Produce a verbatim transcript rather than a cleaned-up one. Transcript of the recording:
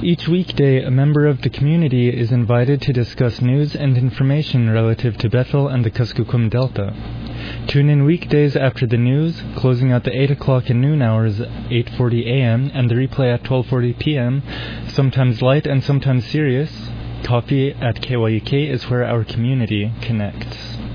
Each weekday, a member of the community is invited to discuss news and information relative to Bethel and the Kuskokwim Delta. Tune in weekdays after the news, closing out the eight o'clock and noon hours, eight forty a.m., and the replay at twelve forty p.m., sometimes light and sometimes serious. Coffee at K Y U K is where our community connects.